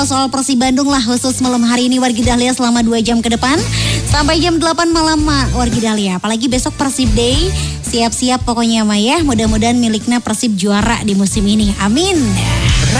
soal Persib Bandung lah khusus malam hari ini Wargi Dahlia selama 2 jam ke depan. Sampai jam 8 malam Wargi Dahlia. Apalagi besok Persib Day. Siap-siap pokoknya Maya. Mudah-mudahan miliknya Persib juara di musim ini. Amin.